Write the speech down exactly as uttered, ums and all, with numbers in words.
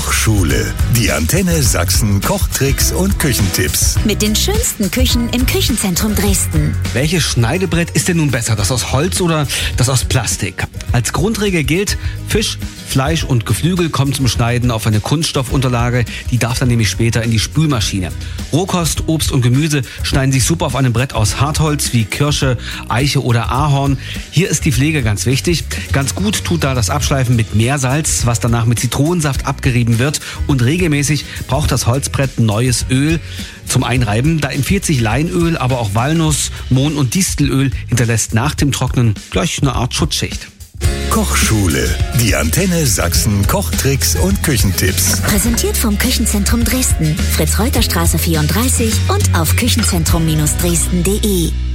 Kochschule. Die Antenne Sachsen Kochtricks und Küchentipps. Mit den schönsten Küchen im Küchenzentrum Dresden. Welches Schneidebrett ist denn nun besser? Das aus Holz oder das aus Plastik? Als Grundregel gilt, Fisch, Fleisch und Geflügel kommen zum Schneiden auf eine Kunststoffunterlage. Die darf dann nämlich später in die Spülmaschine. Rohkost, Obst und Gemüse schneiden sich super auf einem Brett aus Hartholz wie Kirsche, Eiche oder Ahorn. Hier ist die Pflege ganz wichtig. Ganz gut tut da das Abschleifen mit Meersalz, was danach mit Zitronensaft abgerieben wird. Und regelmäßig braucht das Holzbrett neues Öl zum Einreiben. Da empfiehlt sich Leinöl, aber auch Walnuss, Mohn- und Distelöl hinterlässt nach dem Trocknen gleich eine Art Schutzschicht. Kochschule. Die Antenne Sachsen Kochtricks und Küchentipps. Präsentiert vom Küchenzentrum Dresden. Fritz-Reuter-Straße vierunddreißig und auf küchenzentrum Dresden punkt de.